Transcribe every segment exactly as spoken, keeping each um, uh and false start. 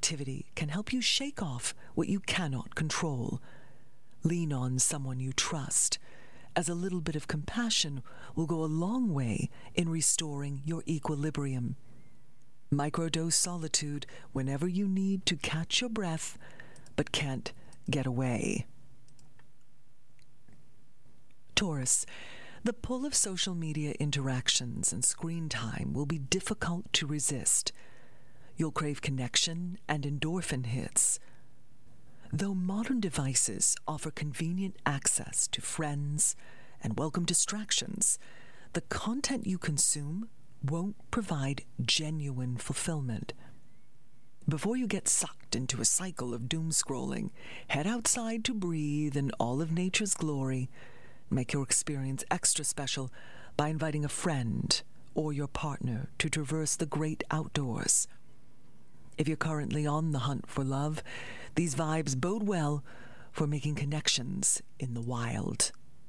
activity can help you shake off what you cannot control. Lean on someone you trust, as a little bit of compassion will go a long way in restoring your equilibrium. Microdose solitude whenever you need to catch your breath but can't get away. Taurus, the pull of social media interactions and screen time will be difficult to resist. You'll crave connection and endorphin hits. Though modern devices offer convenient access to friends and welcome distractions, the content you consume won't provide genuine fulfillment. Before you get sucked into a cycle of doom scrolling, head outside to breathe in all of nature's glory. Make your experience extra special by inviting a friend or your partner to traverse the great outdoors. If you're currently on the hunt for love, these vibes bode well for making connections in the wild.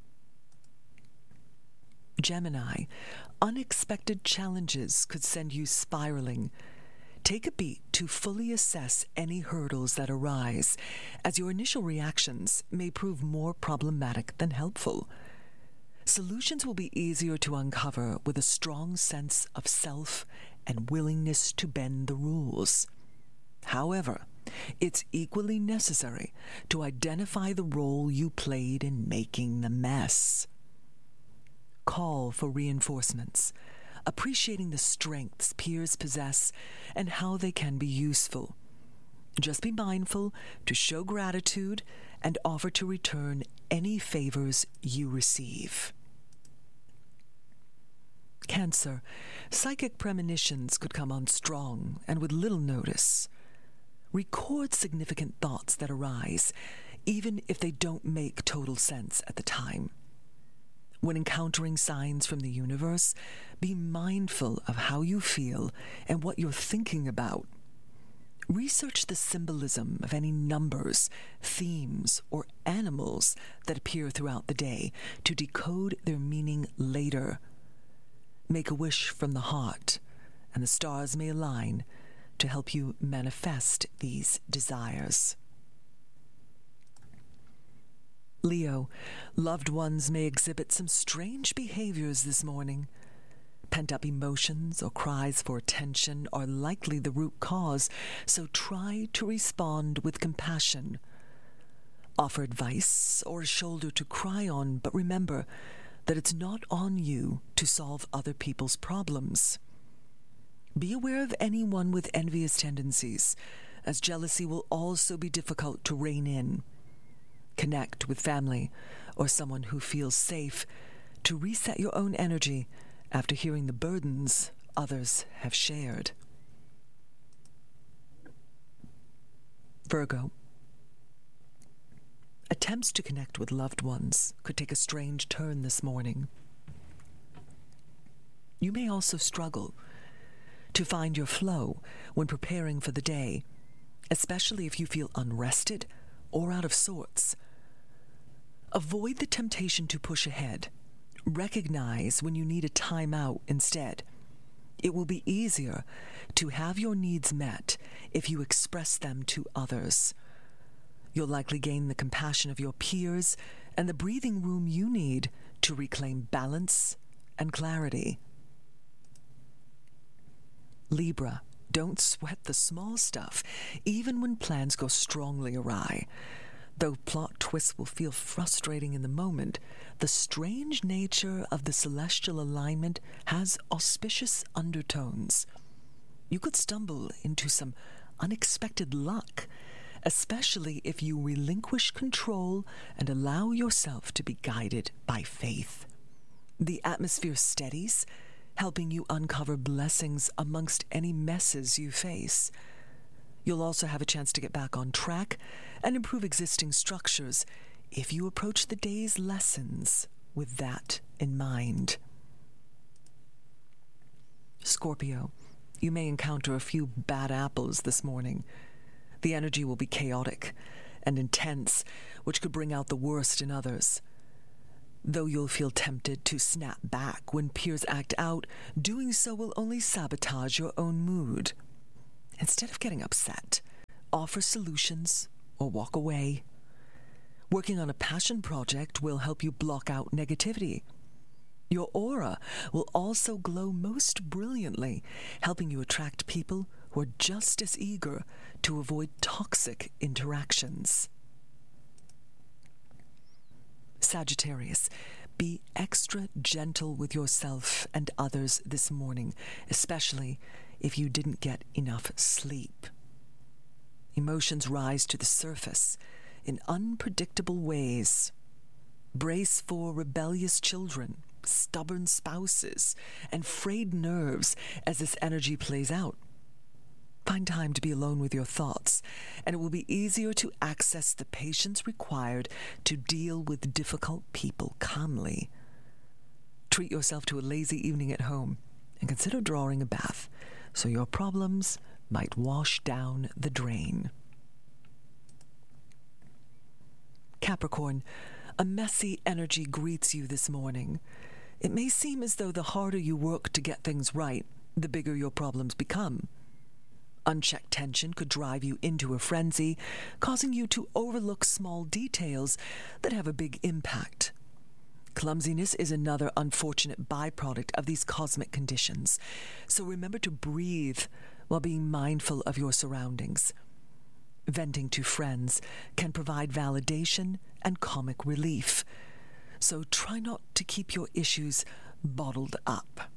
Gemini, unexpected challenges could send you spiraling. Take a beat to fully assess any hurdles that arise, as your initial reactions may prove more problematic than helpful. Solutions will be easier to uncover with a strong sense of self and willingness to bend the rules. However, it's equally necessary to identify the role you played in making the mess. Call for reinforcements, appreciating the strengths peers possess and how they can be useful. Just be mindful to show gratitude and offer to return any favors you receive. Cancer, psychic premonitions could come on strong and with little notice. Record significant thoughts that arise, even if they don't make total sense at the time. When encountering signs from the universe, be mindful of how you feel and what you're thinking about. Research the symbolism of any numbers, themes, or animals that appear throughout the day to decode their meaning later. Make a wish from the heart, and the stars may align to help you manifest these desires. Leo, loved ones may exhibit some strange behaviors this morning. Pent-up emotions or cries for attention are likely the root cause, so try to respond with compassion. Offer advice or a shoulder to cry on, but remember that it's not on you to solve other people's problems. Be aware of anyone with envious tendencies, as jealousy will also be difficult to rein in. Connect with family or someone who feels safe to reset your own energy after hearing the burdens others have shared. Virgo, attempts to connect with loved ones could take a strange turn this morning. You may also struggle to find your flow when preparing for the day, especially if you feel unrested or out of sorts. Avoid the temptation to push ahead. Recognize when you need a time out instead. It will be easier to have your needs met if you express them to others. You'll likely gain the compassion of your peers and the breathing room you need to reclaim balance and clarity. Libra, don't sweat the small stuff, even when plans go strongly awry. Though plot twists will feel frustrating in the moment, the strange nature of the celestial alignment has auspicious undertones. You could stumble into some unexpected luck, especially if you relinquish control and allow yourself to be guided by faith. The atmosphere steadies, helping you uncover blessings amongst any messes you face. You'll also have a chance to get back on track and improve existing structures if you approach the day's lessons with that in mind. Scorpio, you may encounter a few bad apples this morning. The energy will be chaotic and intense, which could bring out the worst in others. Though you'll feel tempted to snap back when peers act out, doing so will only sabotage your own mood. Instead of getting upset, offer solutions or walk away. Working on a passion project will help you block out negativity. Your aura will also glow most brilliantly, helping you attract people who are just as eager to avoid toxic interactions. Sagittarius, be extra gentle with yourself and others this morning, especially if you didn't get enough sleep. Emotions rise to the surface in unpredictable ways. Brace for rebellious children, stubborn spouses, and frayed nerves as this energy plays out. Find time to be alone with your thoughts, and it will be easier to access the patience required to deal with difficult people calmly. Treat yourself to a lazy evening at home and consider drawing a bath so your problems might wash down the drain. Capricorn, a messy energy greets you this morning. It may seem as though the harder you work to get things right, the bigger your problems become. Unchecked tension could drive you into a frenzy, causing you to overlook small details that have a big impact. Clumsiness is another unfortunate byproduct of these cosmic conditions, so remember to breathe while being mindful of your surroundings. Venting to friends can provide validation and comic relief, so try not to keep your issues bottled up.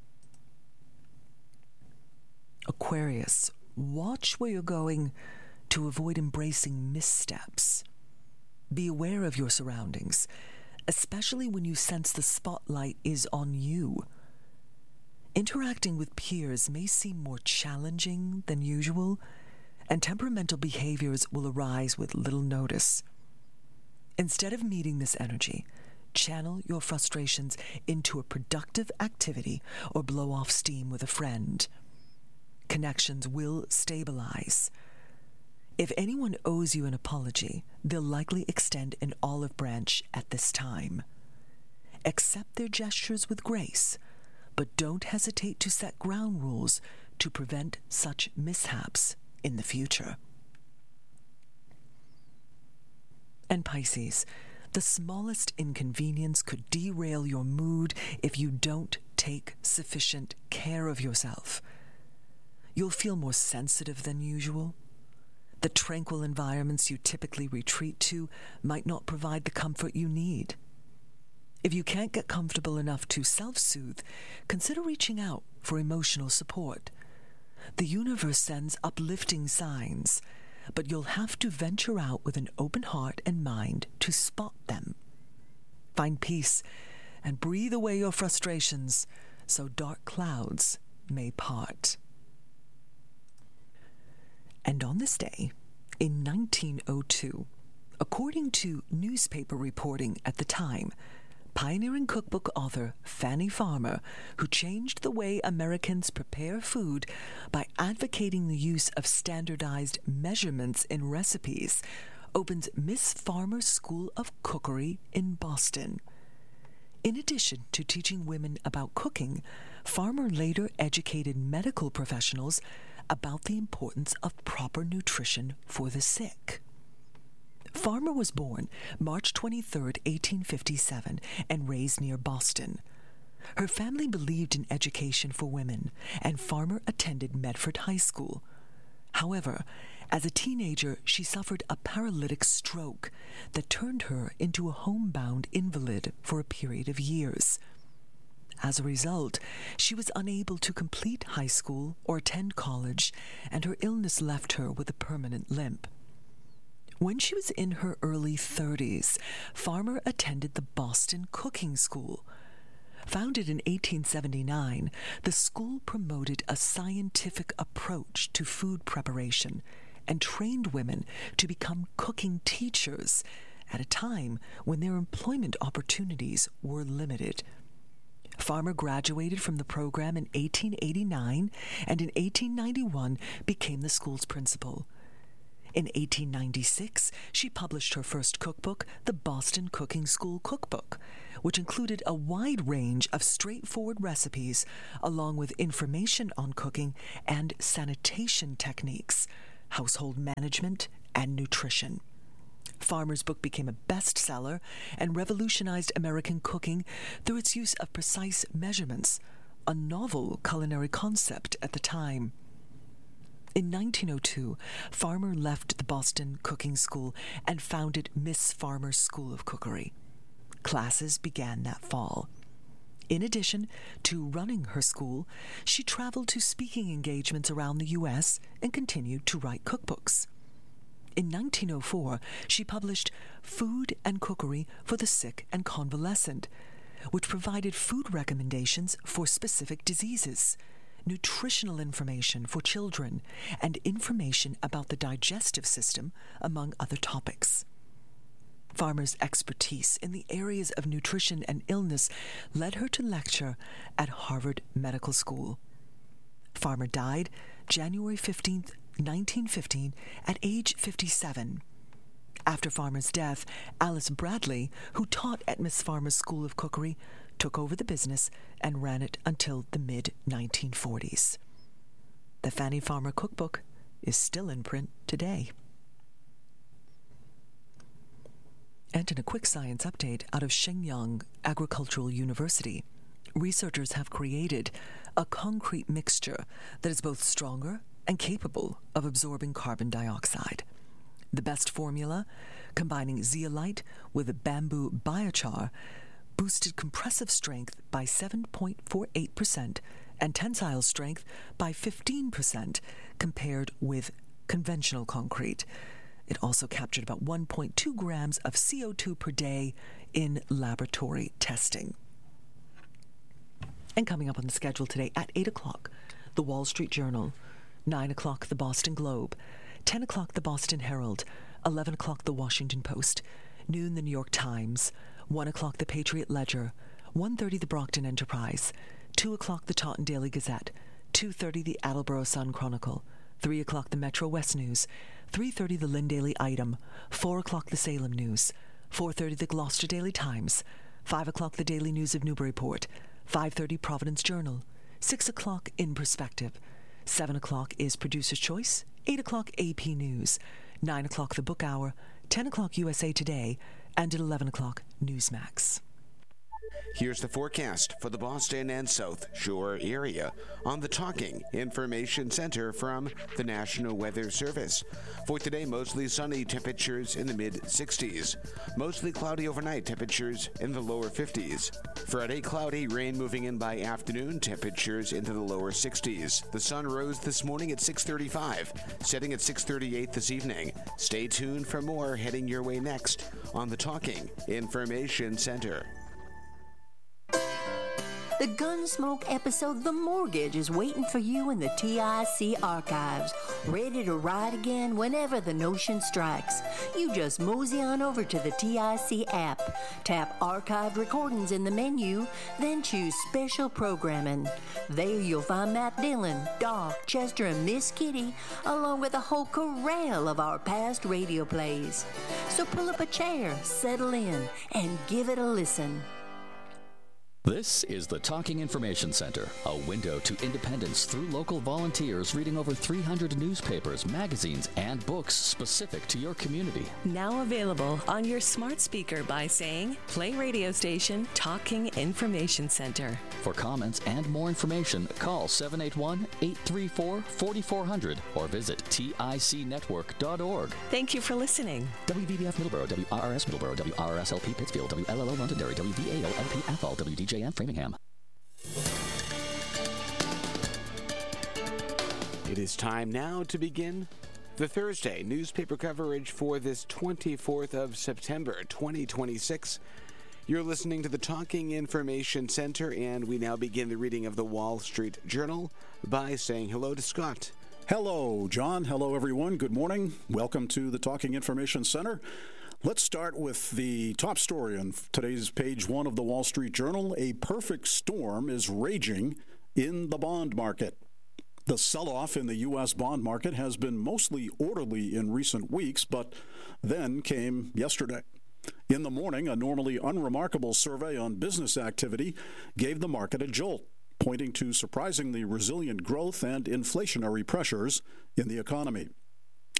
Aquarius, watch where you're going to avoid embracing missteps. Be aware of your surroundings, especially when you sense the spotlight is on you. Interacting with peers may seem more challenging than usual, and temperamental behaviors will arise with little notice. Instead of meeting this energy, channel your frustrations into a productive activity or blow off steam with a friend. Connections will stabilize. If anyone owes you an apology, they'll likely extend an olive branch at this time. Accept their gestures with grace, but don't hesitate to set ground rules to prevent such mishaps in the future. And Pisces, the smallest inconvenience could derail your mood if you don't take sufficient care of yourself. You'll feel more sensitive than usual. The tranquil environments you typically retreat to might not provide the comfort you need. If you can't get comfortable enough to self-soothe, consider reaching out for emotional support. The universe sends uplifting signs, but you'll have to venture out with an open heart and mind to spot them. Find peace and breathe away your frustrations so dark clouds may part. And on this day, in nineteen oh two, according to newspaper reporting at the time, pioneering cookbook author Fannie Farmer, who changed the way Americans prepare food by advocating the use of standardized measurements in recipes, opens Miss Farmer's School of Cookery in Boston. In addition to teaching women about cooking, Farmer later educated medical professionals about the importance of proper nutrition for the sick. Farmer was born March twenty-third, eighteen fifty-seven, and raised near Boston. Her family believed in education for women, and Farmer attended Medford High School. However, as a teenager, she suffered a paralytic stroke that turned her into a homebound invalid for a period of years. As a result, she was unable to complete high school or attend college, and her illness left her with a permanent limp. When she was in her early thirties, Farmer attended the Boston Cooking School. Founded in eighteen seventy-nine, the school promoted a scientific approach to food preparation and trained women to become cooking teachers at a time when their employment opportunities were limited. Farmer graduated from the program in eighteen eighty-nine and in eighteen ninety-one became the school's principal. In eighteen ninety-six, she published her first cookbook, the Boston Cooking School Cookbook, which included a wide range of straightforward recipes along with information on cooking and sanitation techniques. household management, and nutrition. Farmer's book became a bestseller and revolutionized American cooking through its use of precise measurements, a novel culinary concept at the time. In nineteen oh two, Farmer left the Boston Cooking School and founded Miss Farmer's School of Cookery. Classes began that fall. In addition to running her school, she traveled to speaking engagements around the U S and continued to write cookbooks. In nineteen oh four, she published Food and Cookery for the Sick and Convalescent, which provided food recommendations for specific diseases, nutritional information for children, and information about the digestive system, among other topics. Farmer's expertise in the areas of nutrition and illness led her to lecture at Harvard Medical School. Farmer died January fifteenth, nineteen fifteen, at age fifty-seven. After Farmer's death, Alice Bradley, who taught at Miss Farmer's School of Cookery, took over the business and ran it until the mid nineteen forties. The Fannie Farmer Cookbook is still in print today. And in a quick science update out of Shenyang Agricultural University, researchers have created a concrete mixture that is both stronger and capable of absorbing carbon dioxide. The best formula, combining zeolite with bamboo biochar, boosted compressive strength by seven point four eight percent and tensile strength by fifteen percent compared with conventional concrete. It also captured about one point two grams of C O two per day in laboratory testing. And coming up on the schedule today at eight o'clock, the Wall Street Journal, nine o'clock, the Boston Globe, ten o'clock, the Boston Herald, eleven o'clock, the Washington Post, noon, the New York Times, one o'clock, the Patriot Ledger, one thirty, the Brockton Enterprise, two o'clock, the Taunton Daily Gazette, two thirty, the Attleboro Sun Chronicle, three o'clock, the Metro West News, three thirty, the Lynn Daily Item, four o'clock, the Salem News, four thirty, the Gloucester Daily Times, five o'clock, the Daily News of Newburyport, five thirty, Providence Journal, six o'clock, In Perspective, seven o'clock is Producer's Choice, eight o'clock, A P News, nine o'clock, the Book Hour, ten o'clock, U S A Today, and at eleven o'clock, Newsmax. Here's the forecast for the Boston and South Shore area on the Talking Information Center from the National Weather Service. For today, mostly sunny, temperatures in the mid sixties. Mostly cloudy overnight, temperatures in the lower fifties. Friday, cloudy, rain moving in by afternoon, temperatures into the lower sixties. The sun rose this morning at six thirty-five, setting at six thirty-eight this evening. Stay tuned for more heading your way next on the Talking Information Center. The Gunsmoke episode The Mortgage is waiting for you in the T I C archives, ready to ride again whenever the notion strikes. You just mosey on over to the T I C app, tap Archived Recordings in the menu, then choose Special Programming. There you'll find Matt Dillon, Doc, Chester, and Miss Kitty, along with a whole corral of our past radio plays. So pull up a chair, settle in, and give it a listen. This is the Talking Information Center, a window to independence through local volunteers reading over three hundred newspapers, magazines, and books specific to your community. Now available on your smart speaker by saying, play radio station Talking Information Center. For comments and more information, call seven eight one, eight three four, four four zero zero or visit T I C network dot org. Thank you for listening. W V B F Middleborough, W R R S Middleborough, W R R S L P Pittsfield, W L L O Londonderry, W V A O L P Athol, W D J and Framingham. It is time now to begin the Thursday newspaper coverage for this twenty-fourth of September, twenty twenty-six. You're listening to the Talking Information Center, and we now begin the reading of the Wall Street Journal by saying hello to Scott. Hello, John. Hello, everyone. Good morning. Welcome to the Talking Information Center. Let's start with the top story on today's page one of the Wall Street Journal. A perfect storm is raging in the bond market. The sell-off in the U S bond market has been mostly orderly in recent weeks, but then came yesterday. In the morning, a normally unremarkable survey on business activity gave the market a jolt, pointing to surprisingly resilient growth and inflationary pressures in the economy.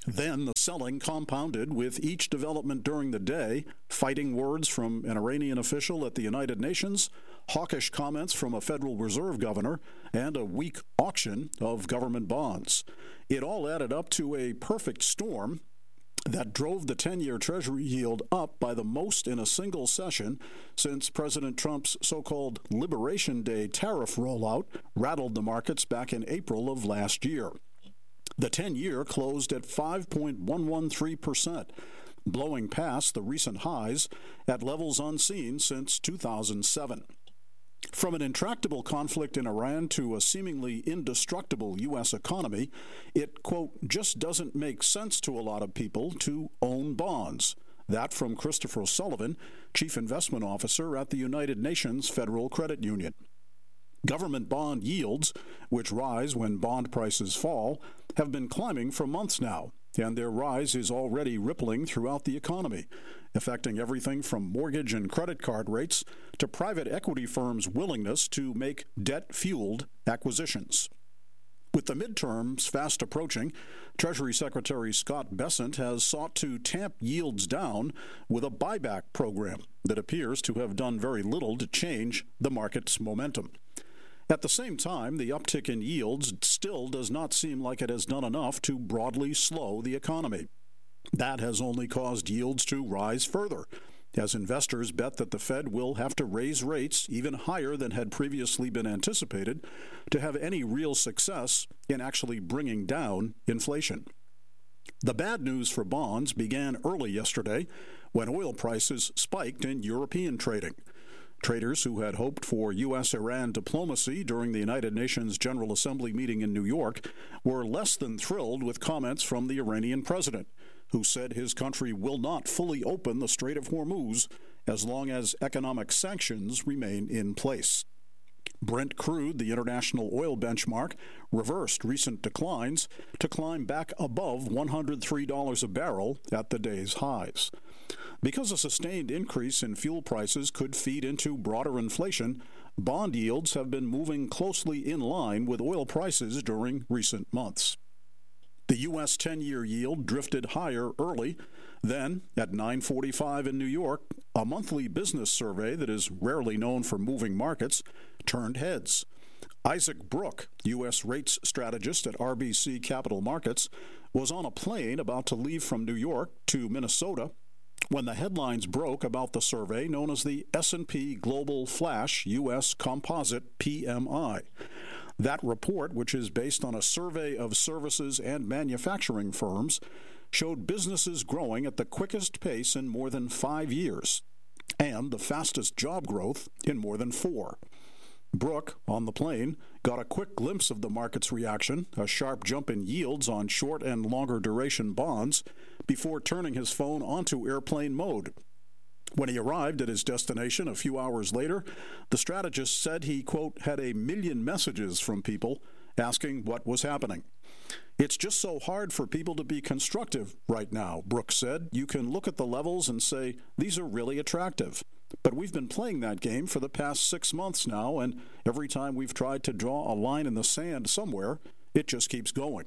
Then the selling compounded with each development during the day, fighting words from an Iranian official at the United Nations, hawkish comments from a Federal Reserve governor, and a weak auction of government bonds. It all added up to a perfect storm that drove the ten-year Treasury yield up by the most in a single session since President Trump's so-called Liberation Day tariff rollout rattled the markets back in April of last year. The ten-year closed at five point one one three percent, blowing past the recent highs at levels unseen since two thousand seven. From an intractable conflict in Iran to a seemingly indestructible U S economy, it, quote, just doesn't make sense to a lot of people to own bonds. That from Christopher Sullivan, Chief Investment Officer at the United Nations Federal Credit Union. Government bond yields, which rise when bond prices fall, have been climbing for months now, and their rise is already rippling throughout the economy, affecting everything from mortgage and credit card rates to private equity firms' willingness to make debt-fueled acquisitions. With the midterms fast approaching, Treasury Secretary Scott Bessent has sought to tamp yields down with a buyback program that appears to have done very little to change the market's momentum. At the same time, the uptick in yields still does not seem like it has done enough to broadly slow the economy. That has only caused yields to rise further, as investors bet that the Fed will have to raise rates even higher than had previously been anticipated to have any real success in actually bringing down inflation. The bad news for bonds began early yesterday when oil prices spiked in European trading. Traders who had hoped for U S Iran diplomacy during the United Nations General Assembly meeting in New York were less than thrilled with comments from the Iranian president, who said his country will not fully open the Strait of Hormuz as long as economic sanctions remain in place. Brent crude, the international oil benchmark, reversed recent declines to climb back above one hundred three dollars a barrel at the day's highs. Because a sustained increase in fuel prices could feed into broader inflation, bond yields have been moving closely in line with oil prices during recent months. The U S ten-year yield drifted higher early. Then, at nine forty-five in New York, a monthly business survey that is rarely known for moving markets turned heads. Isaac Brooke, U S rates strategist at R B C Capital Markets, was on a plane about to leave from New York to Minnesota when the headlines broke about the survey known as the S and P Global Flash U S Composite P M I. That report, which is based on a survey of services and manufacturing firms, showed businesses growing at the quickest pace in more than five years and the fastest job growth in more than four. Brooke, on the plane, got a quick glimpse of the market's reaction, a sharp jump in yields on short and longer duration bonds, before turning his phone onto airplane mode. When he arrived at his destination a few hours later, the strategist said he, quote, had a million messages from people asking what was happening. It's just so hard for people to be constructive right now, Brooks said. You can look at the levels and say, these are really attractive. But we've been playing that game for the past six months now, and every time we've tried to draw a line in the sand somewhere, it just keeps going.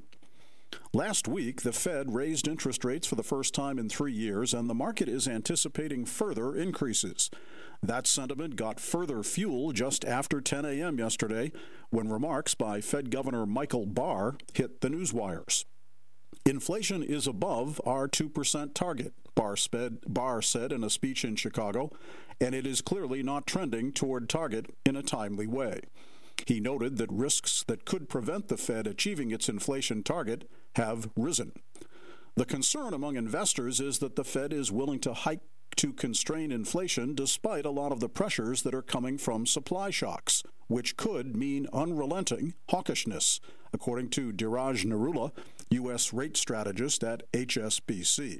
Last week, the Fed raised interest rates for the first time in three years, and the market is anticipating further increases. That sentiment got further fuel just after ten a.m. yesterday when remarks by Fed Governor Michael Barr hit the newswires. Inflation is above our two percent target, Barr, sped, Barr said in a speech in Chicago, and it is clearly not trending toward target in a timely way. He noted that risks that could prevent the Fed achieving its inflation target have risen. The concern among investors is that the Fed is willing to hike to constrain inflation despite a lot of the pressures that are coming from supply shocks, which could mean unrelenting hawkishness, according to Dhiraj Narula, U S rate strategist at H S B C.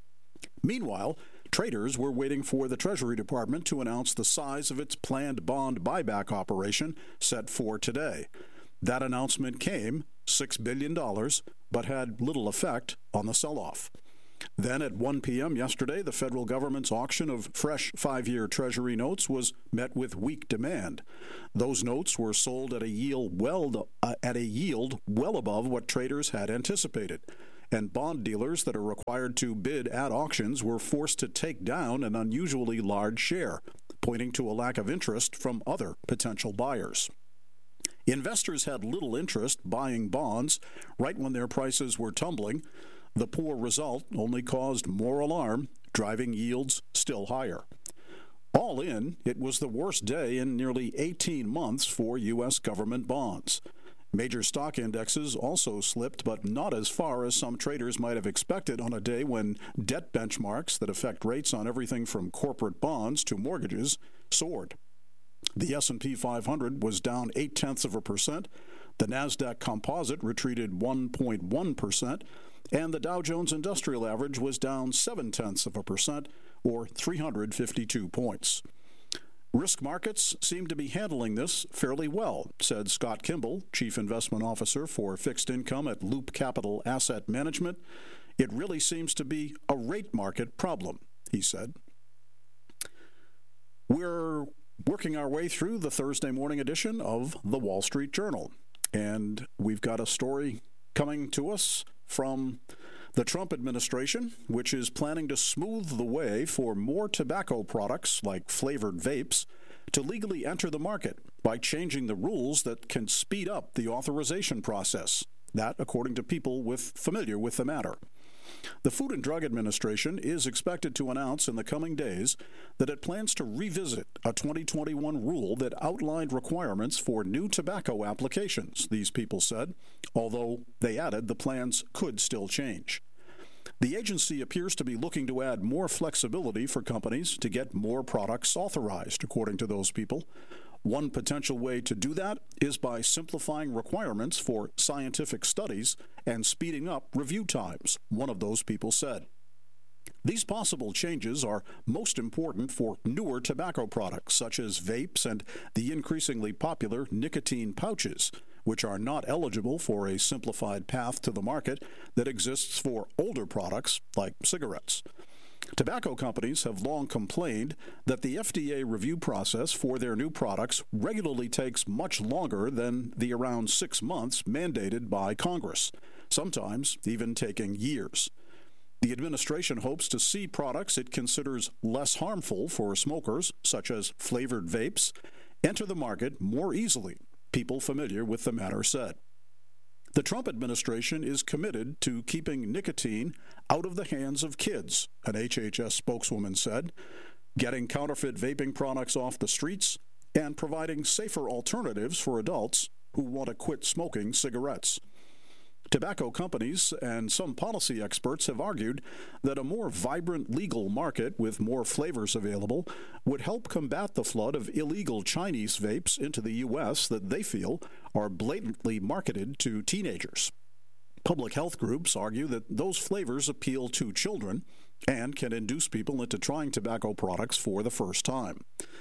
Meanwhile, traders were waiting for the Treasury Department to announce the size of its planned bond buyback operation set for today. That announcement came, six billion dollars, but had little effect on the sell-off. Then at one p.m. yesterday, the federal government's auction of fresh five-year Treasury notes was met with weak demand. Those notes were sold at a yield well uh, at a yield well above what traders had anticipated, and bond dealers that are required to bid at auctions were forced to take down an unusually large share, pointing to a lack of interest from other potential buyers. Investors had little interest buying bonds right when their prices were tumbling. The poor result only caused more alarm, driving yields still higher. All in, it was the worst day in nearly eighteen months for U S government bonds. Major stock indexes also slipped, but not as far as some traders might have expected on a day when debt benchmarks that affect rates on everything from corporate bonds to mortgages soared. The S and P five hundred was down eight-tenths of a percent, the NASDAQ Composite retreated one point one percent, and the Dow Jones Industrial Average was down seven-tenths of a percent, or three hundred fifty-two points. Risk markets seem to be handling this fairly well, said Scott Kimball, Chief Investment Officer for Fixed Income at Loop Capital Asset Management. It really seems to be a rate market problem, he said. We're working our way through the Thursday morning edition of the Wall Street Journal, and we've got a story coming to us from the Trump administration, which is planning to smooth the way for more tobacco products like flavored vapes to legally enter the market by changing the rules that can speed up the authorization process. That, according to people with familiar with the matter. The Food and Drug Administration is expected to announce in the coming days that it plans to revisit a twenty twenty-one rule that outlined requirements for new tobacco applications, these people said, although they added the plans could still change. The agency appears to be looking to add more flexibility for companies to get more products authorized, according to those people. One potential way to do that is by simplifying requirements for scientific studies and speeding up review times, one of those people said. These possible changes are most important for newer tobacco products, such as vapes and the increasingly popular nicotine pouches, which are not eligible for a simplified path to the market that exists for older products like cigarettes. Tobacco companies have long complained that the F D A review process for their new products regularly takes much longer than the around six months mandated by Congress, sometimes even taking years. The administration hopes to see products it considers less harmful for smokers, such as flavored vapes, enter the market more easily, people familiar with the matter said. The Trump administration is committed to keeping nicotine out of the hands of kids, an H H S spokeswoman said, getting counterfeit vaping products off the streets, and providing safer alternatives for adults who want to quit smoking cigarettes. Tobacco companies and some policy experts have argued that a more vibrant legal market with more flavors available would help combat the flood of illegal Chinese vapes into the U S that they feel are blatantly marketed to teenagers. Public health groups argue that those flavors appeal to children and can induce people into trying tobacco products for the first time.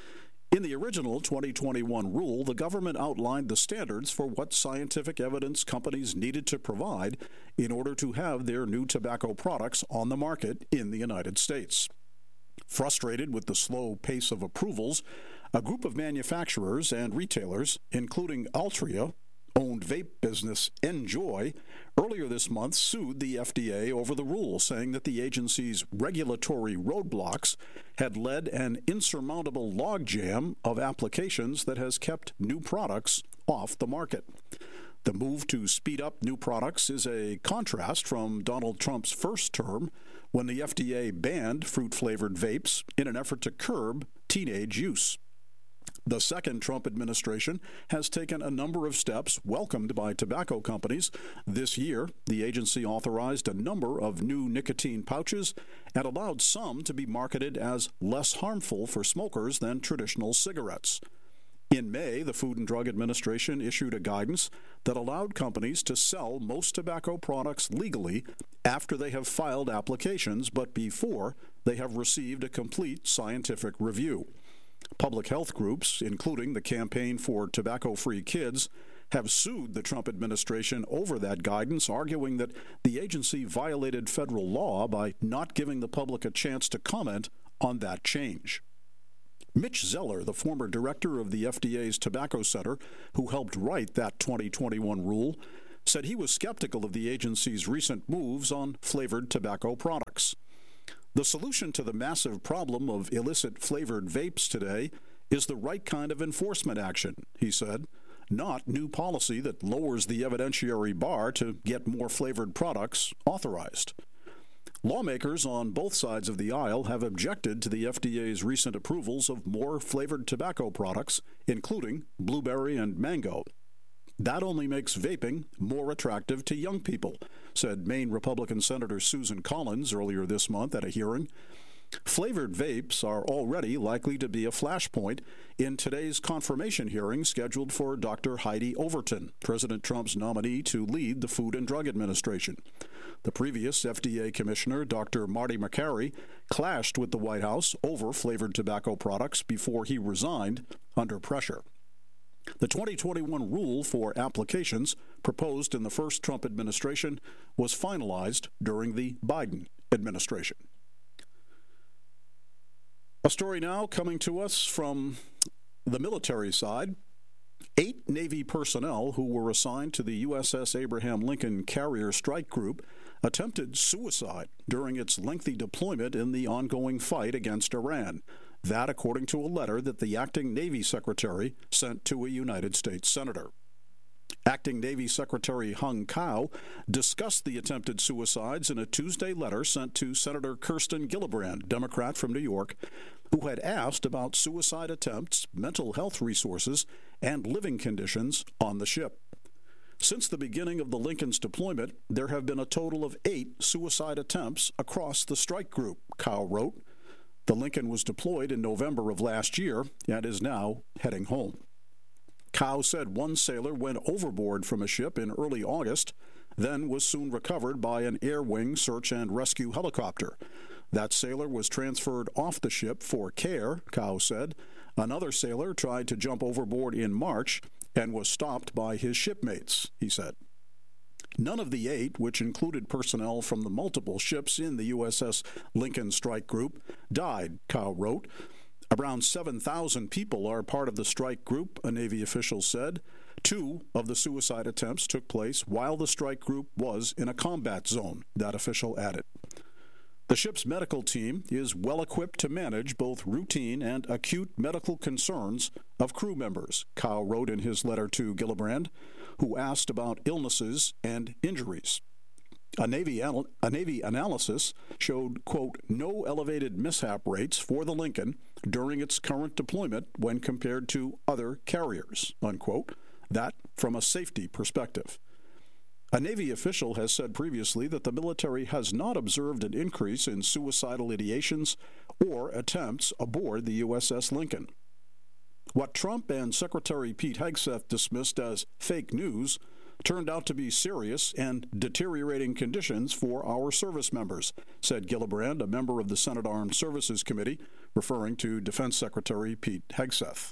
In the original twenty twenty-one rule, the government outlined the standards for what scientific evidence companies needed to provide in order to have their new tobacco products on the market in the United States. Frustrated with the slow pace of approvals, a group of manufacturers and retailers, including Altria, owned vape business Enjoy, earlier this month sued the F D A over the rule, saying that the agency's regulatory roadblocks had led an insurmountable logjam of applications that has kept new products off the market. The move to speed up new products is a contrast from Donald Trump's first term, when the F D A banned fruit-flavored vapes in an effort to curb teenage use. The second Trump administration has taken a number of steps welcomed by tobacco companies. This year, the agency authorized a number of new nicotine pouches and allowed some to be marketed as less harmful for smokers than traditional cigarettes. In May, the Food and Drug Administration issued a guidance that allowed companies to sell most tobacco products legally after they have filed applications, but before they have received a complete scientific review. Public health groups, including the Campaign for Tobacco-Free Kids, have sued the Trump administration over that guidance, arguing that the agency violated federal law by not giving the public a chance to comment on that change. Mitch Zeller, the former director of the F D A's Tobacco Center, who helped write that twenty twenty-one rule, said he was skeptical of the agency's recent moves on flavored tobacco products. The solution to the massive problem of illicit flavored vapes today is the right kind of enforcement action, he said, not new policy that lowers the evidentiary bar to get more flavored products authorized. Lawmakers on both sides of the aisle have objected to the F D A's recent approvals of more flavored tobacco products, including blueberry and mango. That only makes vaping more attractive to young people, said Maine Republican Senator Susan Collins earlier this month at a hearing. Flavored vapes are already likely to be a flashpoint in today's confirmation hearing scheduled for Doctor Heidi Overton, President Trump's nominee to lead the Food and Drug Administration. The previous F D A Commissioner, Doctor Marty Makary, clashed with the White House over flavored tobacco products before he resigned under pressure. The twenty twenty-one rule for applications, proposed in the first Trump administration, was finalized during the Biden administration. A story now coming to us from the military side. Eight Navy personnel who were assigned to the U S S Abraham Lincoln Carrier Strike Group attempted suicide during its lengthy deployment in the ongoing fight against Iran. That, according to a letter that the acting Navy Secretary sent to a United States Senator. Acting Navy Secretary Hung Cao discussed the attempted suicides in a Tuesday letter sent to Senator Kirsten Gillibrand, Democrat from New York, who had asked about suicide attempts, mental health resources, and living conditions on the ship. Since the beginning of the Lincoln's deployment, there have been a total of eight suicide attempts across the strike group, Cao wrote. The Lincoln was deployed in November of last year and is now heading home. Cao said one sailor went overboard from a ship in early August, then was soon recovered by an Air Wing search and rescue helicopter. That sailor was transferred off the ship for care, Cao said. Another sailor tried to jump overboard in March and was stopped by his shipmates, he said. None of the eight, which included personnel from the multiple ships in the U S S Lincoln Strike Group, died, Cao wrote. Around seven thousand people are part of the strike group, a Navy official said. Two of the suicide attempts took place while the strike group was in a combat zone, that official added. The ship's medical team is well equipped to manage both routine and acute medical concerns of crew members, Cao wrote in his letter to Gillibrand, who asked about illnesses and injuries. A Navy, anal- a Navy analysis showed, quote, no elevated mishap rates for the Lincoln during its current deployment when compared to other carriers, unquote. That from a safety perspective. A Navy official has said previously that the military has not observed an increase in suicidal ideations or attempts aboard the U S S Lincoln. What Trump and Secretary Pete Hegseth dismissed as fake news turned out to be serious and deteriorating conditions for our service members, said Gillibrand, a member of the Senate Armed Services Committee, referring to Defense Secretary Pete Hegseth.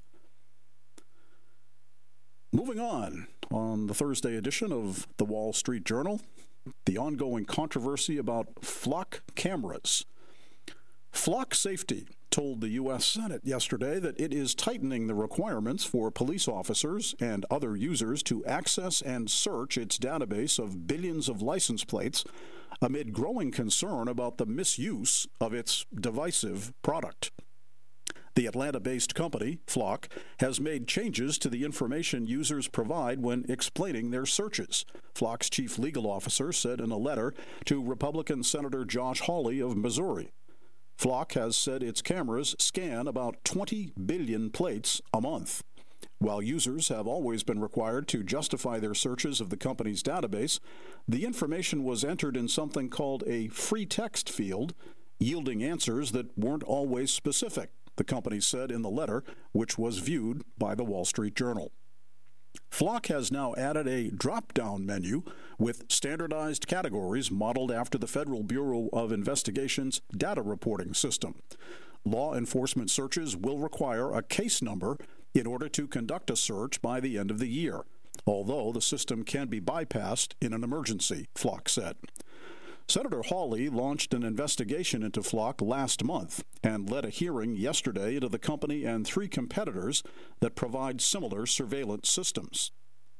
Moving on, on the Thursday edition of the Wall Street Journal, the ongoing controversy about flock cameras. Flock Safety told the U S Senate yesterday that it is tightening the requirements for police officers and other users to access and search its database of billions of license plates amid growing concern about the misuse of its divisive product. The Atlanta-based company, Flock, has made changes to the information users provide when explaining their searches, Flock's chief legal officer said in a letter to Republican Senator Josh Hawley of Missouri. Flock has said its cameras scan about twenty billion plates a month. While users have always been required to justify their searches of the company's database, the information was entered in something called a free text field, yielding answers that weren't always specific, the company said in the letter, which was viewed by the Wall Street Journal. Flock has now added a drop-down menu with standardized categories modeled after the Federal Bureau of Investigation's data reporting system. Law enforcement searches will require a case number in order to conduct a search by the end of the year, although the system can be bypassed in an emergency, Flock said. Senator Hawley launched an investigation into Flock last month and led a hearing yesterday into the company and three competitors that provide similar surveillance systems.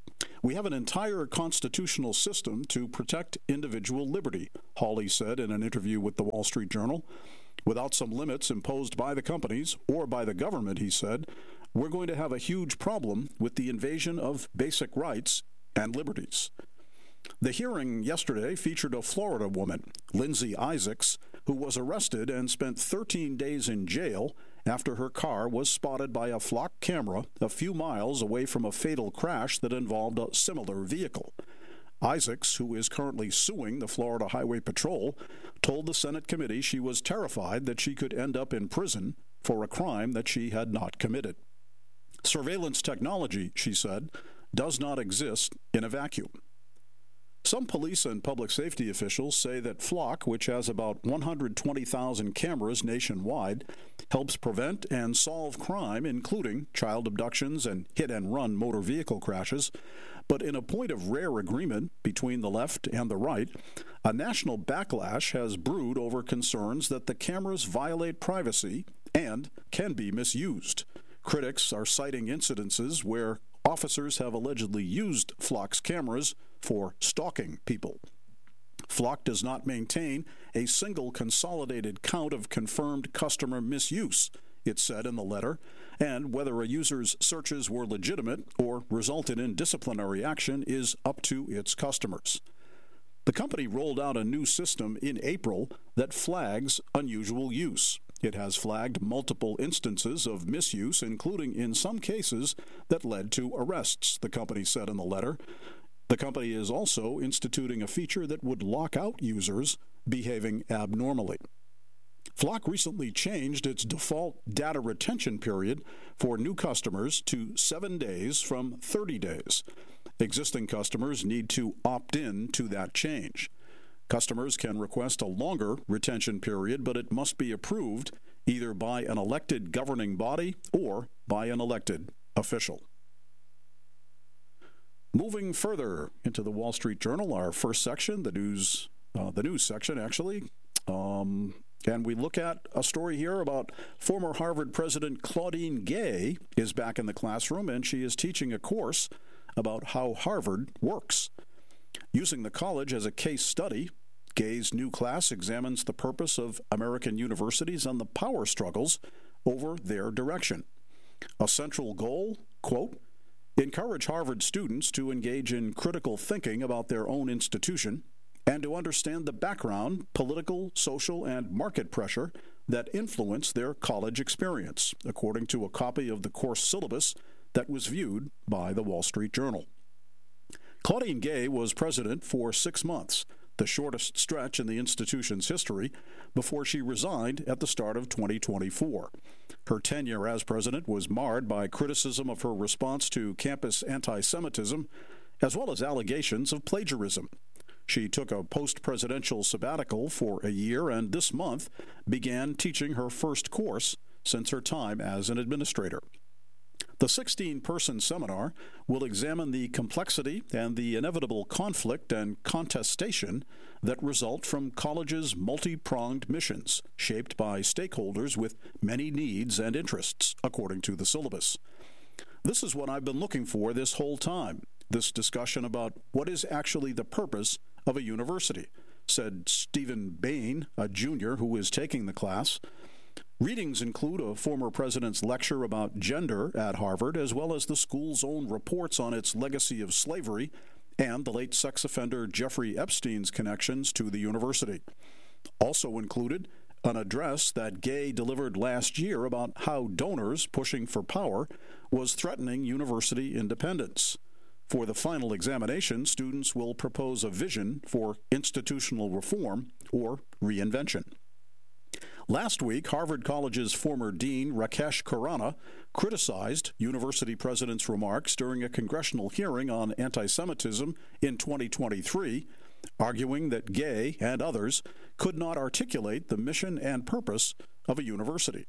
We have an entire constitutional system to protect individual liberty, Hawley said in an interview with the Wall Street Journal. Without some limits imposed by the companies or by the government, he said, we're going to have a huge problem with the invasion of basic rights and liberties. The hearing yesterday featured a Florida woman, Lindsay Isaacs, who was arrested and spent thirteen days in jail after her car was spotted by a flock camera a few miles away from a fatal crash that involved a similar vehicle. Isaacs, who is currently suing the Florida Highway Patrol, told the Senate committee she was terrified that she could end up in prison for a crime that she had not committed. Surveillance technology, she said, does not exist in a vacuum. Some police and public safety officials say that Flock, which has about one hundred twenty thousand cameras nationwide, helps prevent and solve crime, including child abductions and hit-and-run motor vehicle crashes. But in a point of rare agreement between the left and the right, a national backlash has brewed over concerns that the cameras violate privacy and can be misused. Critics are citing incidences where officers have allegedly used Flock's cameras for stalking people. Flock does not maintain a single consolidated count of confirmed customer misuse, it said in the letter, and whether a user's searches were legitimate or resulted in disciplinary action is up to its customers. The company rolled out a new system in April that flags unusual use. It has flagged multiple instances of misuse, including in some cases that led to arrests, the company said in the letter. The company is also instituting a feature that would lock out users behaving abnormally. Flock recently changed its default data retention period for new customers to seven days from thirty days. Existing customers need to opt in to that change. Customers can request a longer retention period, but it must be approved either by an elected governing body or by an elected official. Moving further into the Wall Street Journal, our first section, the news, uh, the news section, actually, um, and we look at a story here about former Harvard President Claudine Gay is back in the classroom, and she is teaching a course about how Harvard works. Using the college as a case study, Gay's new class examines the purpose of American universities and the power struggles over their direction. A central goal, quote, encourage Harvard students to engage in critical thinking about their own institution and to understand the background, political, social, and market pressure that influence their college experience, according to a copy of the course syllabus that was viewed by the Wall Street Journal. Claudine Gay was president for six months, the shortest stretch in the institution's history, before she resigned at the start of twenty twenty-four. Her tenure as president was marred by criticism of her response to campus anti-Semitism, as well as allegations of plagiarism. She took a post-presidential sabbatical for a year and this month began teaching her first course since her time as an administrator. The sixteen-person seminar will examine the complexity and the inevitable conflict and contestation that result from colleges' multi-pronged missions, shaped by stakeholders with many needs and interests, according to the syllabus. This is what I've been looking for this whole time, this discussion about what is actually the purpose of a university, said Stephen Bain, a junior who is taking the class. Readings include a former president's lecture about gender at Harvard, as well as the school's own reports on its legacy of slavery and the late sex offender Jeffrey Epstein's connections to the university. Also included an address that Gay delivered last year about how donors pushing for power was threatening university independence. For the final examination, students will propose a vision for institutional reform or reinvention. Last week, Harvard College's former dean, Rakesh Khurana, criticized university president's remarks during a congressional hearing on anti-Semitism in twenty twenty-three, arguing that Gay and others could not articulate the mission and purpose of a university.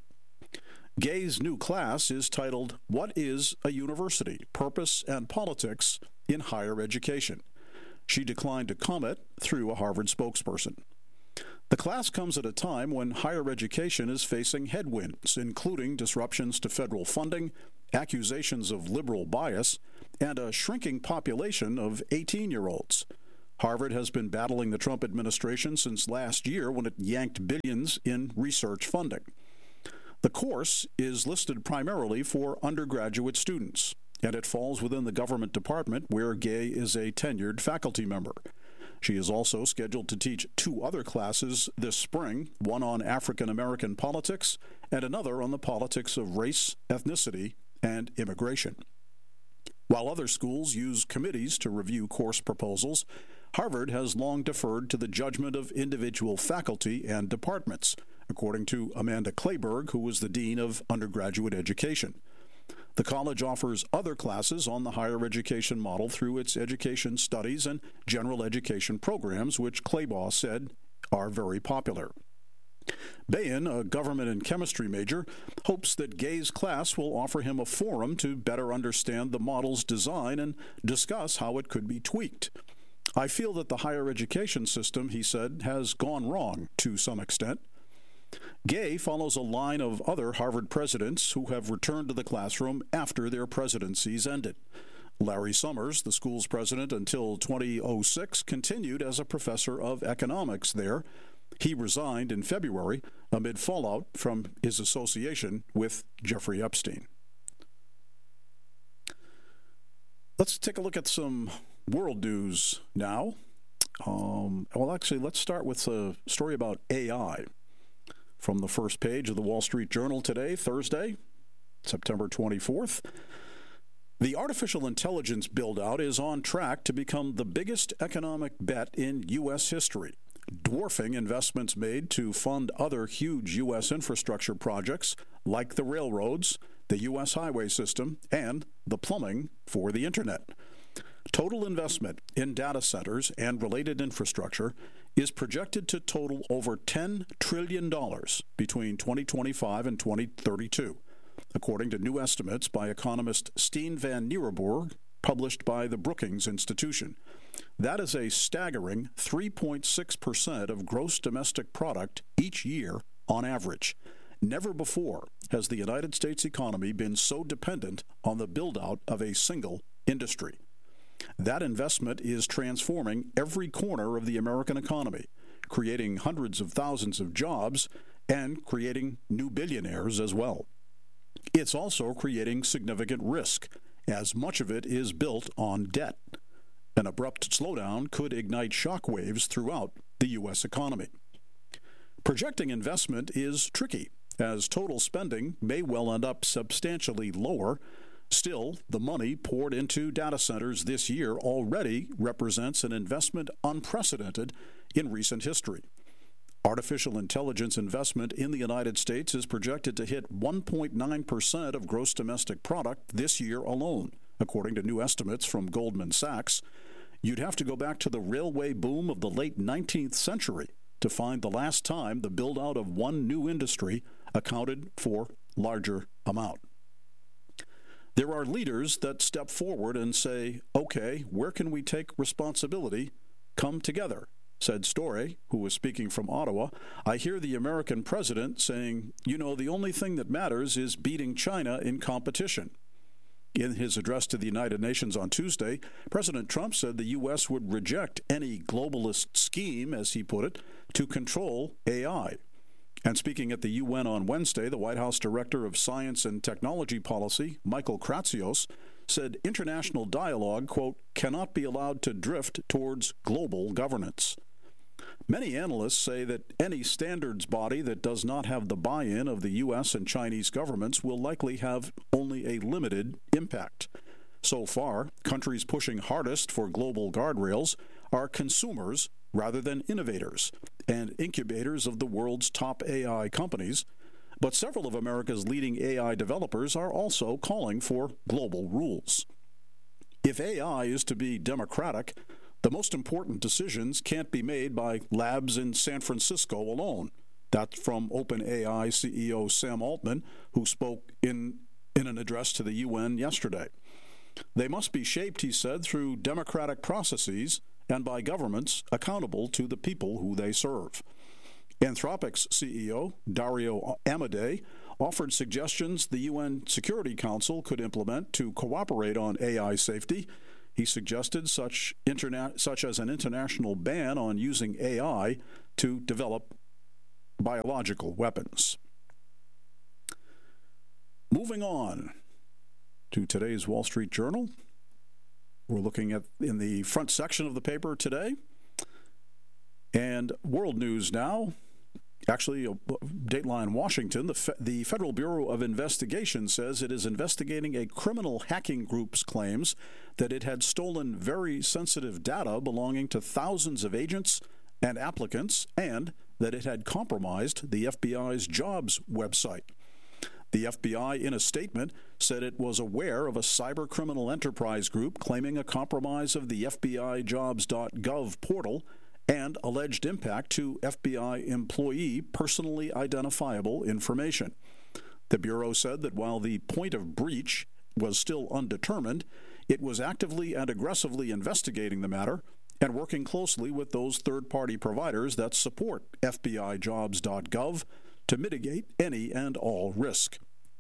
Gay's new class is titled, What is a University? Purpose and Politics in Higher Education. She declined to comment through a Harvard spokesperson. The class comes at a time when higher education is facing headwinds, including disruptions to federal funding, accusations of liberal bias, and a shrinking population of eighteen-year-olds. Harvard has been battling the Trump administration since last year when it yanked billions in research funding. The course is listed primarily for undergraduate students, and it falls within the government department where Gay is a tenured faculty member. She is also scheduled to teach two other classes this spring, one on African American politics and another on the politics of race, ethnicity, and immigration. While other schools use committees to review course proposals, Harvard has long deferred to the judgment of individual faculty and departments, according to Amanda Clayberg, who is the Dean of Undergraduate Education. The college offers other classes on the higher education model through its education studies and general education programs, which Claybaugh said are very popular. Bayan, a government and chemistry major, hopes that Gay's class will offer him a forum to better understand the model's design and discuss how it could be tweaked. I feel that the higher education system, he said, has gone wrong to some extent. Gay follows a line of other Harvard presidents who have returned to the classroom after their presidencies ended. Larry Summers, the school's president until two thousand six, continued as a professor of economics there. He resigned in February amid fallout from his association with Jeffrey Epstein. Let's take a look at some world news now. Um, well, actually, let's start with a story about A I from the first page of the Wall Street Journal today, Thursday, September twenty-fourth. The artificial intelligence build-out is on track to become the biggest economic bet in U S history, dwarfing investments made to fund other huge U S infrastructure projects like the railroads, the U S highway system, and the plumbing for the internet. Total investment in data centers and related infrastructure is projected to total over ten trillion dollars between twenty twenty-five and twenty thirty-two, according to new estimates by economist Steen van Nieuwenburg, published by the Brookings Institution. That is a staggering three point six percent of gross domestic product each year on average. Never before has the United States economy been so dependent on the build-out of a single industry. That investment is transforming every corner of the American economy, creating hundreds of thousands of jobs and creating new billionaires as well. It's also creating significant risk, as much of it is built on debt. An abrupt slowdown could ignite shockwaves throughout the U S economy. Projecting investment is tricky, as total spending may well end up substantially lower. Still, the money poured into data centers this year already represents an investment unprecedented in recent history. Artificial intelligence investment in the United States is projected to hit one point nine percent of gross domestic product this year alone, according to new estimates from Goldman Sachs. You'd have to go back to the railway boom of the late nineteenth century to find the last time the build-out of one new industry accounted for larger amount. There are leaders that step forward and say, okay, where can we take responsibility? Come together, said Storey, who was speaking from Ottawa. I hear the American president saying, you know, the only thing that matters is beating China in competition. In his address to the United Nations on Tuesday, President Trump said the U S would reject any globalist scheme, as he put it, to control A I. And speaking at the U N on Wednesday, the White House Director of Science and Technology Policy, Michael Kratsios, said international dialogue, quote, cannot be allowed to drift towards global governance. Many analysts say that any standards body that does not have the buy-in of the U S and Chinese governments will likely have only a limited impact. So far, countries pushing hardest for global guardrails are consumers rather than innovators and incubators of the world's top A I companies. But several of America's leading A I developers are also calling for global rules. If A I is to be democratic, the most important decisions can't be made by labs in San Francisco alone. That's from OpenAI C E O Sam Altman, who spoke in, in an address to the U N yesterday. They must be shaped, he said, through democratic processes and by governments accountable to the people who they serve. Anthropic's C E O, Dario Amodei, offered suggestions the U N Security Council could implement to cooperate on A I safety. He suggested such, interna- such as an international ban on using A I to develop biological weapons. Moving on to today's Wall Street Journal. We're looking at in the front section of the paper today. And world news now. Actually, Dateline Washington, the, Fe- the Federal Bureau of Investigation says it is investigating a criminal hacking group's claims that it had stolen very sensitive data belonging to thousands of agents and applicants, and that it had compromised the F B I's jobs website. The F B I, in a statement, said it was aware of a cyber criminal enterprise group claiming a compromise of the F B I jobs dot gov portal and alleged impact to F B I employee personally identifiable information. The Bureau said that while the point of breach was still undetermined, it was actively and aggressively investigating the matter and working closely with those third-party providers that support F B I jobs dot gov to mitigate any and all risk.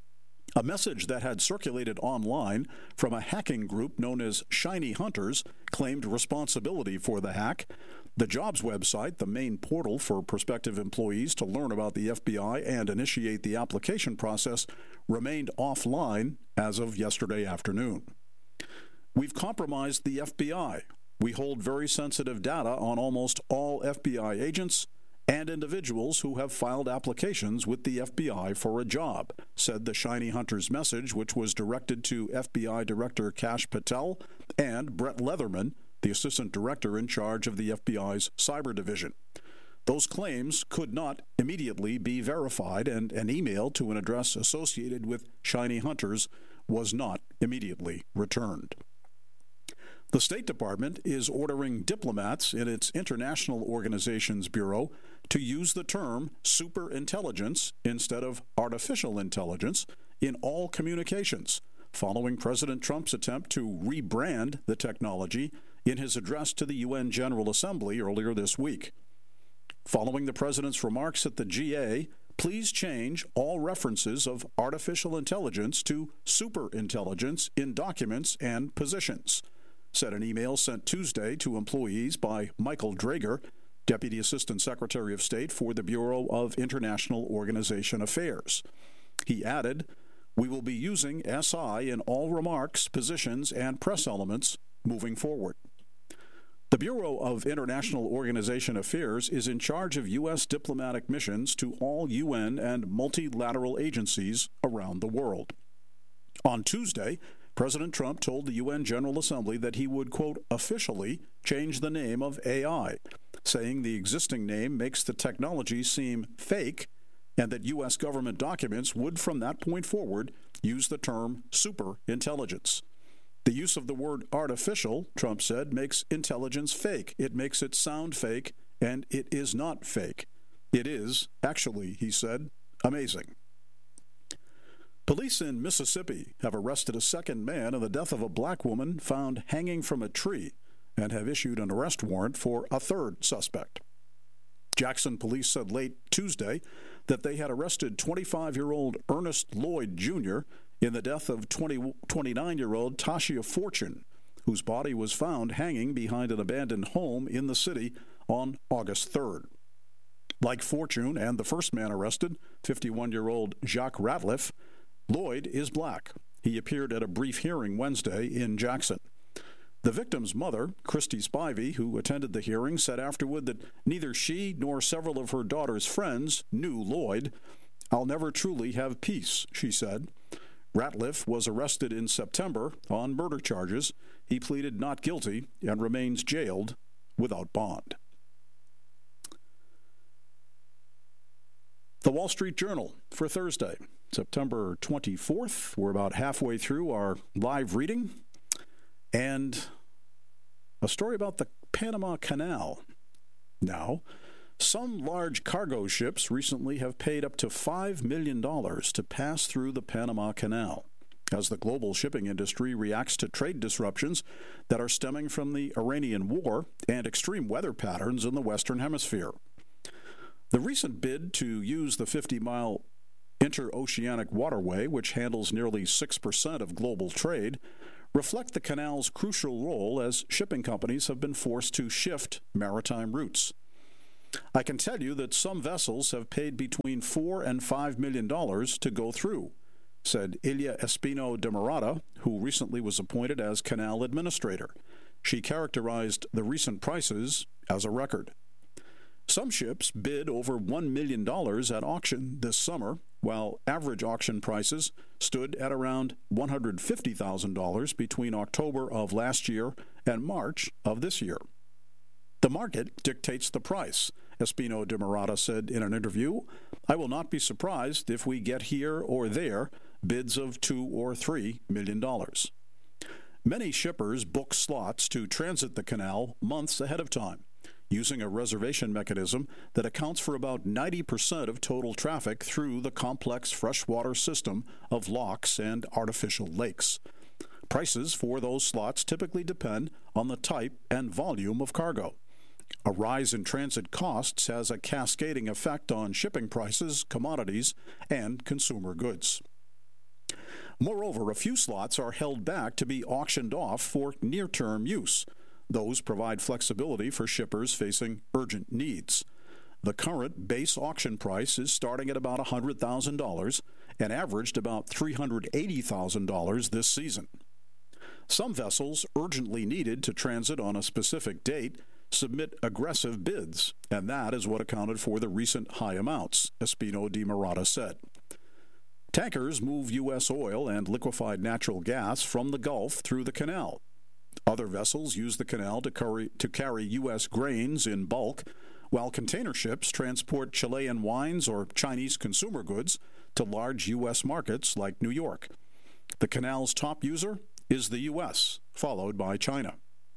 A message that had circulated online from a hacking group known as Shiny Hunters claimed responsibility for the hack. The jobs website, the main portal for prospective employees to learn about the F B I and initiate the application process, remained offline as of yesterday afternoon. We've compromised the F B I. We hold very sensitive data on almost all F B I agents and individuals who have filed applications with the F B I for a job, said the Shiny Hunters message, which was directed to F B I Director Kash Patel and Brett Leatherman, the Assistant Director in charge of the F B I's Cyber Division. Those claims could not immediately be verified, and an email to an address associated with Shiny Hunters was not immediately returned. The State Department is ordering diplomats in its International Organizations Bureau to use the term superintelligence instead of artificial intelligence in all communications, following President Trump's attempt to rebrand the technology in his address to the U N General Assembly earlier this week. Following the president's remarks at the G A, please change all references of artificial intelligence to superintelligence in documents and positions, said an email sent Tuesday to employees by Michael Drager, Deputy Assistant Secretary of State for the Bureau of International Organization Affairs. He added, "We will be using S I in all remarks, positions, and press elements moving forward." The Bureau of International Organization Affairs is in charge of U S diplomatic missions to all U N and multilateral agencies around the world. On Tuesday, President Trump told the U N General Assembly that he would, quote, officially change the name of A I, saying the existing name makes the technology seem fake and that U S government documents would from that point forward use the term superintelligence. The use of the word artificial, Trump said, makes intelligence fake. It makes it sound fake, and it is not fake. It is, actually, he said, amazing. Police in Mississippi have arrested a second man in the death of a black woman found hanging from a tree and have issued an arrest warrant for a third suspect. Jackson police said late Tuesday that they had arrested twenty-five-year-old Ernest Lloyd Junior in the death of twenty-nine-year-old Tashia Fortune, whose body was found hanging behind an abandoned home in the city on August third. Like Fortune and the first man arrested, fifty-one-year-old Jacques Ratliff, Lloyd is black. He appeared at a brief hearing Wednesday in Jackson. The victim's mother, Christy Spivey, who attended the hearing, said afterward that neither she nor several of her daughter's friends knew Lloyd. "I'll never truly have peace," she said. Ratliff was arrested in September on murder charges. He pleaded not guilty and remains jailed without bond. The Wall Street Journal for Thursday, September twenty-fourth. We're about halfway through our live reading. And a story about the Panama Canal. Now, some large cargo ships recently have paid up to five million dollars to pass through the Panama Canal as the global shipping industry reacts to trade disruptions that are stemming from the Iranian war and extreme weather patterns in the Western Hemisphere. The recent bid to use the fifty-mile interoceanic waterway, which handles nearly six percent of global trade, reflect the canal's crucial role as shipping companies have been forced to shift maritime routes. I can tell you that some vessels have paid between four and five million dollars to go through, said Ilia Espino de Murata, who recently was appointed as canal administrator. She characterized the recent prices as a record. Some ships bid over one million dollars at auction this summer, while average auction prices stood at around one hundred fifty thousand dollars between October of last year and March of this year. The market dictates the price, Espino de Murata said in an interview. I will not be surprised if we get here or there bids of two or three million dollars. Many shippers book slots to transit the canal months ahead of time, using a reservation mechanism that accounts for about ninety percent of total traffic through the complex freshwater system of locks and artificial lakes. Prices for those slots typically depend on the type and volume of cargo. A rise in transit costs has a cascading effect on shipping prices, commodities, and consumer goods. Moreover, a few slots are held back to be auctioned off for near-term use. Those provide flexibility for shippers facing urgent needs. The current base auction price is starting at about one hundred thousand dollars and averaged about three hundred eighty thousand dollars this season. Some vessels urgently needed to transit on a specific date submit aggressive bids, and that is what accounted for the recent high amounts, Espino de Murata said. Tankers move U S oil and liquefied natural gas from the Gulf through the canal. Other vessels use the canal to carry, to carry U S grains in bulk, while container ships transport Chilean wines or Chinese consumer goods to large U S markets like New York. The canal's top user is the U S, followed by China.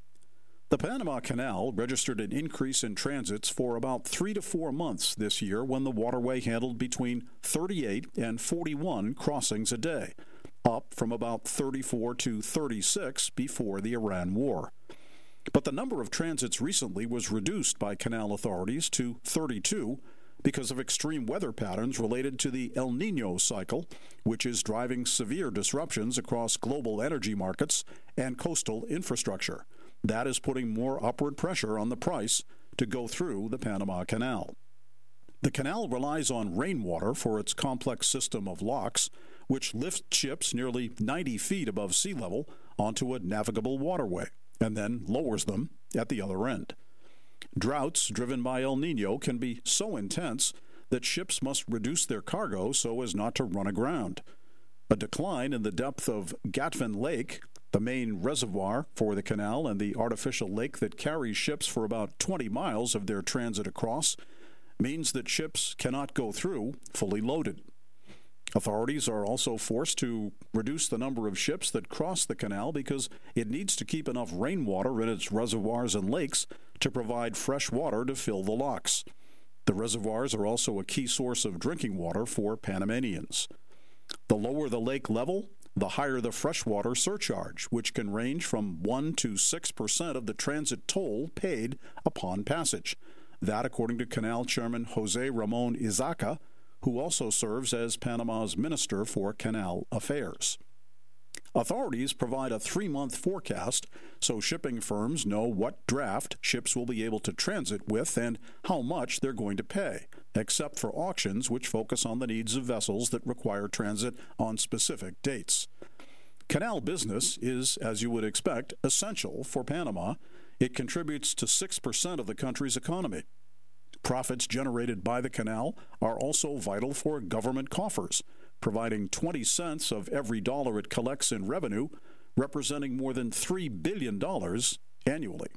The Panama Canal registered an increase in transits for about three to four months this year when the waterway handled between thirty-eight and forty-one crossings a day, up from about thirty-four to thirty-six before the Iran war. But the number of transits recently was reduced by canal authorities to thirty-two because of extreme weather patterns related to the El Niño cycle, which is driving severe disruptions across global energy markets and coastal infrastructure. That is putting more upward pressure on the price to go through the Panama Canal. The canal relies on rainwater for its complex system of locks, which lift ships nearly ninety feet above sea level onto a navigable waterway, and then lowers them at the other end. Droughts driven by El Niño can be so intense that ships must reduce their cargo so as not to run aground. A decline in the depth of Gatun Lake, the main reservoir for the canal and the artificial lake that carries ships for about twenty miles of their transit across, means that ships cannot go through fully loaded. Authorities are also forced to reduce the number of ships that cross the canal because it needs to keep enough rainwater in its reservoirs and lakes to provide fresh water to fill the locks. The reservoirs are also a key source of drinking water for Panamanians. The lower the lake level, the higher the freshwater surcharge, which can range from one to six percent of the transit toll paid upon passage. That, according to Canal Chairman Jose Ramon Izaca, who also serves as Panama's Minister for Canal Affairs. Authorities provide a three-month forecast so shipping firms know what draft ships will be able to transit with and how much they're going to pay, except for auctions which focus on the needs of vessels that require transit on specific dates. Canal business is, as you would expect, essential for Panama. It contributes to six percent of the country's economy. Profits generated by the canal are also vital for government coffers, providing twenty cents of every dollar it collects in revenue, representing more than three billion dollars annually.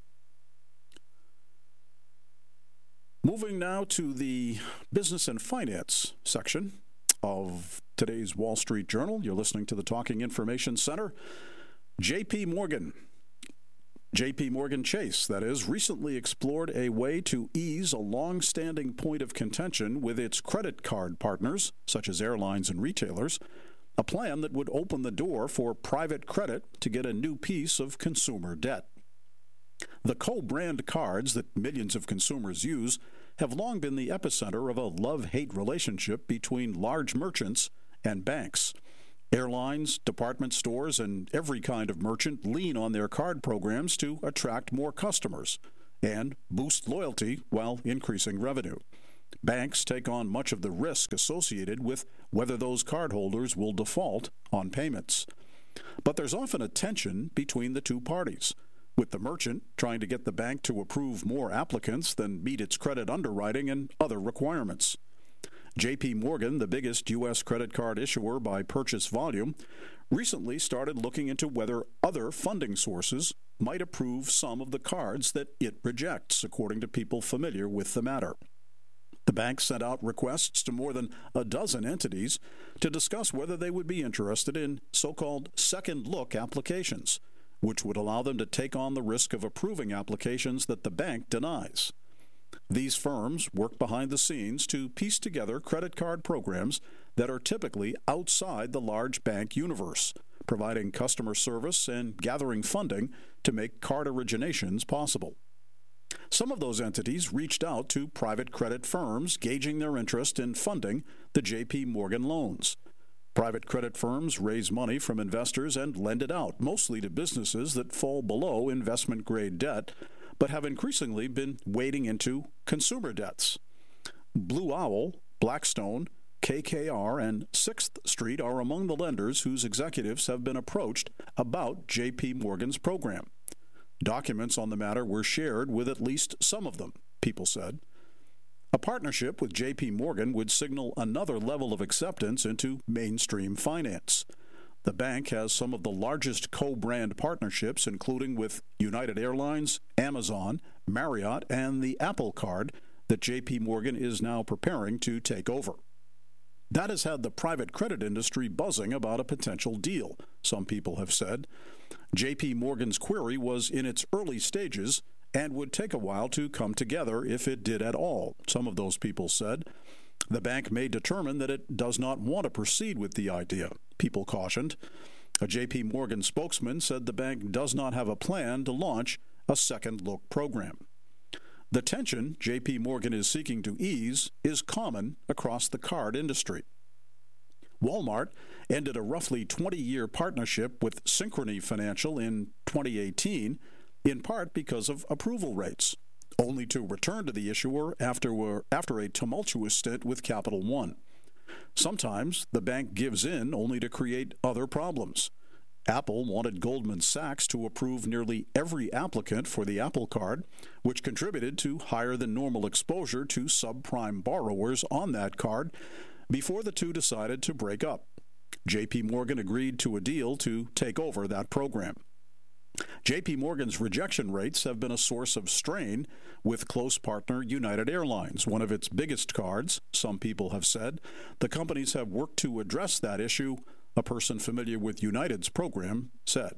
Moving now to the business and finance section of today's Wall Street Journal. You're listening to the Talking Information Center. J P. Morgan. J P. Morgan Chase, that is, recently explored a way to ease a long-standing point of contention with its credit card partners, such as airlines and retailers, a plan that would open the door for private credit to get a new piece of consumer debt. The co-brand cards that millions of consumers use have long been the epicenter of a love-hate relationship between large merchants and banks. Airlines, department stores, and every kind of merchant lean on their card programs to attract more customers and boost loyalty while increasing revenue. Banks take on much of the risk associated with whether those cardholders will default on payments. But there's often a tension between the two parties, with the merchant trying to get the bank to approve more applicants than meet its credit underwriting and other requirements. J P Morgan, the biggest U S credit card issuer by purchase volume, recently started looking into whether other funding sources might approve some of the cards that it rejects, according to people familiar with the matter. The bank sent out requests to more than a dozen entities to discuss whether they would be interested in so-called second look applications, which would allow them to take on the risk of approving applications that the bank denies. These firms work behind the scenes to piece together credit card programs that are typically outside the large bank universe, providing customer service and gathering funding to make card originations possible. Some of those entities reached out to private credit firms, gauging their interest in funding the J P Morgan loans. Private credit firms raise money from investors and lend it out, mostly to businesses that fall below investment-grade debt, but have increasingly been wading into consumer debts. Blue Owl, Blackstone, K K R, and Sixth Street are among the lenders whose executives have been approached about J P Morgan's program. Documents on the matter were shared with at least some of them, people said. A partnership with J P Morgan would signal another level of acceptance into mainstream finance. The bank has some of the largest co-brand partnerships, including with United Airlines, Amazon, Marriott, and the Apple Card that J P Morgan is now preparing to take over. That has had the private credit industry buzzing about a potential deal, some people have said. J P Morgan's query was in its early stages and would take a while to come together if it did at all, some of those people said. The bank may determine that it does not want to proceed with the idea, people cautioned. A J P Morgan spokesman said the bank does not have a plan to launch a second look program. The tension J P Morgan is seeking to ease is common across the card industry. Walmart ended a roughly twenty-year partnership with Synchrony Financial in twenty eighteen, in part because of approval rates, only to return to the issuer after, after a tumultuous stint with Capital One. Sometimes the bank gives in only to create other problems. Apple wanted Goldman Sachs to approve nearly every applicant for the Apple Card, which contributed to higher than normal exposure to subprime borrowers on that card before the two decided to break up. J P Morgan agreed to a deal to take over that program. J P Morgan's rejection rates have been a source of strain with close partner United Airlines, one of its biggest cards, some people have said. The companies have worked to address that issue, a person familiar with United's program said.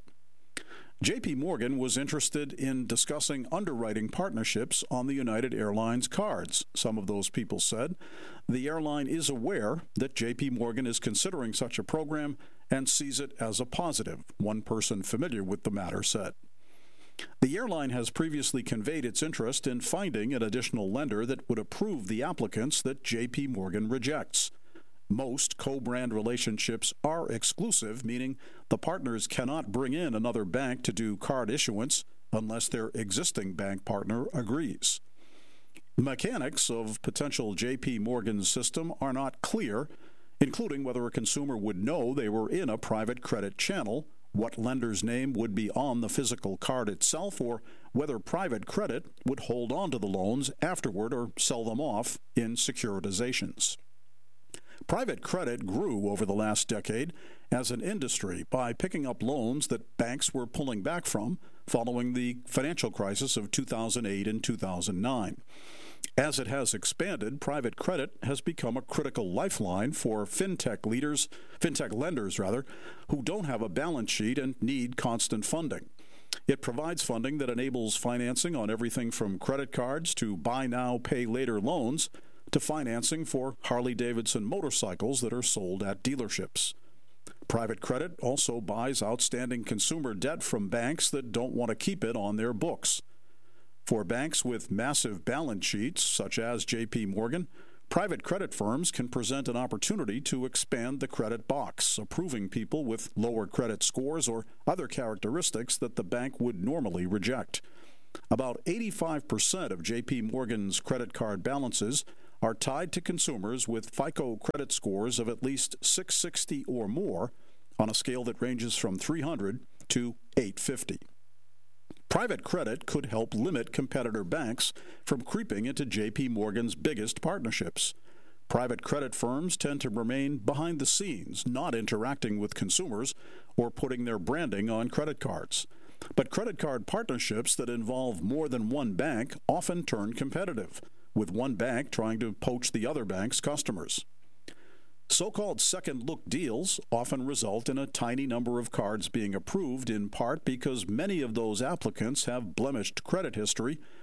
J P Morgan was interested in discussing underwriting partnerships on the United Airlines cards, some of those people said. The airline is aware that J P Morgan is considering such a program and sees it as a positive, one person familiar with the matter said. The airline has previously conveyed its interest in finding an additional lender that would approve the applicants that J P Morgan rejects. Most co-brand relationships are exclusive, meaning the partners cannot bring in another bank to do card issuance unless their existing bank partner agrees. The mechanics of potential J P Morgan system are not clear, including whether a consumer would know they were in a private credit channel, what lender's name would be on the physical card itself, or whether private credit would hold on to the loans afterward or sell them off in securitizations. Private credit grew over the last decade as an industry by picking up loans that banks were pulling back from following the financial crisis of two thousand eight and two thousand nine. As it has expanded, private credit has become a critical lifeline for fintech leaders, fintech lenders rather, who don't have a balance sheet and need constant funding. It provides funding that enables financing on everything from credit cards to buy now, pay later loans to financing for Harley-Davidson motorcycles that are sold at dealerships. Private credit also buys outstanding consumer debt from banks that don't want to keep it on their books. For banks with massive balance sheets, such as J P. Morgan, private credit firms can present an opportunity to expand the credit box, approving people with lower credit scores or other characteristics that the bank would normally reject. About eighty-five percent of J P. Morgan's credit card balances are tied to consumers with FICO credit scores of at least six sixty or more on a scale that ranges from three hundred to eight fifty. Private credit could help limit competitor banks from creeping into J P. Morgan's biggest partnerships. Private credit firms tend to remain behind the scenes, not interacting with consumers or putting their branding on credit cards. But credit card partnerships that involve more than one bank often turn competitive, with one bank trying to poach the other bank's customers. So-called second-look deals often result in a tiny number of cards being approved, in part because many of those applicants have blemished credit history